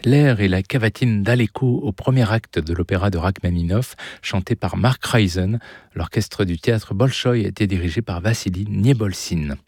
l'air et la cavatine d'Aleko au premier acte de l'opéra de Rachmaninov, chanté par Mark Reisen. L'orchestre du théâtre Bolchoï était dirigé par Vassili Niebolsyn.